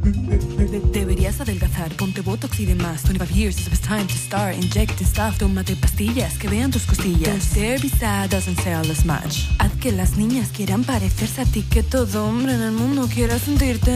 Deberías adelgazar, ponte botox y demás. 25 years is it's time to start. Inject stuff, tómate pastillas que vean tus costillas. Don't stare beside, doesn't sell as much. Haz que las niñas quieran parecerse a ti, que todo hombre en el mundo quiera sentirte